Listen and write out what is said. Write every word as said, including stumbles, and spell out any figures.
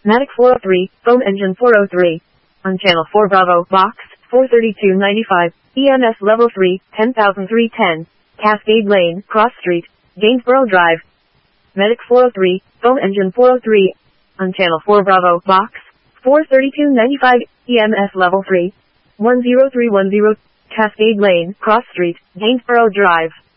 Matic four oh three, Foam Engine four oh three. On Channel four Bravo, Box, four thirty-two ninety-five, E M S Level three, ten thousand three ten, Cascade Lane, Cross Street, Gainsborough Drive. Medic four oh three, Foam Engine four oh three. On Channel four Bravo, Box, four thirty-two ninety-five, E M S Level three, one oh three one oh, Cascade Lane, Cross Street, Gainsborough Drive.